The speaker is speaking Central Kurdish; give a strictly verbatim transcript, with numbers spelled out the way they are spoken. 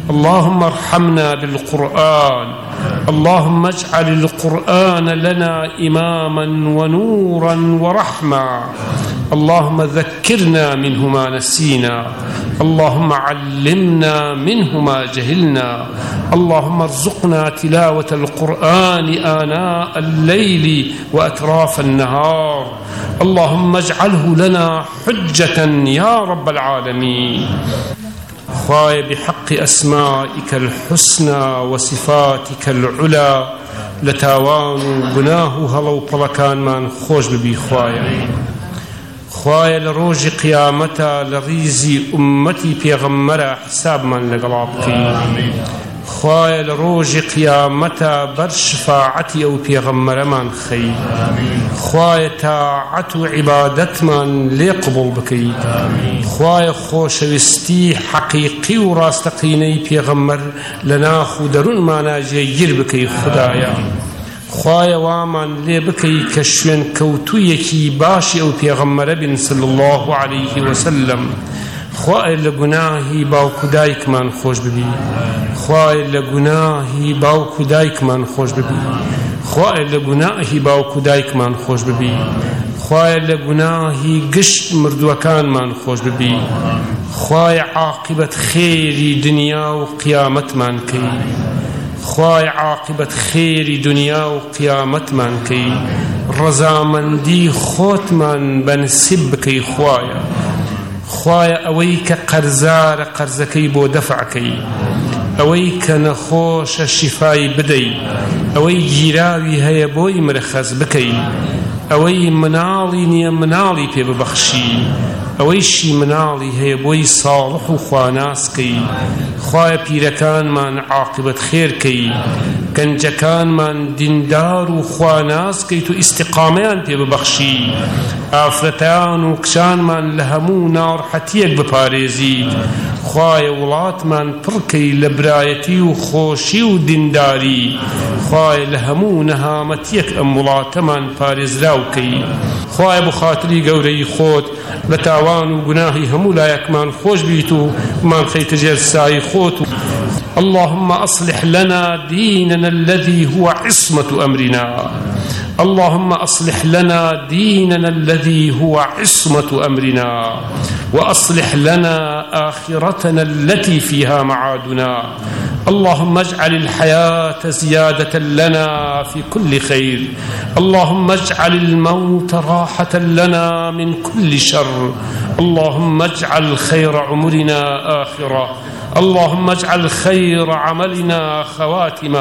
اللهم ارحمنا بالقرآن. اللهم اجعل القرآن لنا إماما ونورا ورحمة. اللهم ذكرنا منه ما نسينا. اللهم علمنا منه ما جهلنا. اللهم ارزقنا تلاوة القرآن آناء الليل وأطراف النهار. اللهم اجعله لنا حجة يا رب العالمين. خواي بحق أسمائك الحسنى وصفاتك العلى لتاوان گناه هلو پلکان من خوش ببی خواي. خواي لروج قيامتا لريزي أمتي پیغمبر حساب من لقلابكي. خواي لروج قيامتا بر شفاعتي أو پیغمبر من خي. خواي تاعت عبادت من ليقبل بكي. خواي خوشوستي حقيقي وراستقيني پیغمبر لنا خودرون ما ناجير بكي خدايا. خواي وامان لي بكي كشوين كوتويكي باشي أو پیغمبر بن صلى الله عليه وسلم. خواهی لگناهی باوکو دایک من خوش ببی. خواهی لگناهی باوکو دایک من خوش ببی. خواهی لگناهی باوکو دایک من خوش ببی. خواهی لگناهی گشت مردوکان من خوش ببی. خواهی عاقبت خیری دنیا و قیامت من کی. خواهی عاقبت خیری دنیا و قیامت من کی. رضامندی خود من بنسب کی خواهی. خوايا أويك قرزار قرزكي بو دفعكي. أويك نخوش الشفاي بدي. أوي جيراوي هيا بوي مرخز بكي. أوي منالي نيا منالي بي ببخشي. أوي شي منالي هيا بوي صالح وخواناسكي. خوايا بيركان من عاقبة خيركي. كنجكان من ديندار وخواناسكي تو استقامان بي ببخشي. آفرتان وكشان من لهمو نار حتيك بپاريزيد. خواهي ولات من پركي لبرايتي وخوشي ودنداري. خواهي لهمو نهامتيك أمولات من پاريز راوكي. خواهي بخاطري قوري خود لتاوان وقناهي همو لايك من خوش بيتو من خيت جلساي خوت. اللهم أصلح لنا ديننا الذي هو عصمة أمرنا. اللهم أصلح لنا ديننا الذي هو عصمة أمرنا. وأصلح لنا آخرتنا التي فيها معادنا. اللهم اجعل الحياة زيادة لنا في كل خير. اللهم اجعل الموت راحة لنا من كل شر. اللهم اجعل خير عمرنا آخرة. اللهم اجعل خير عملنا خواتمة.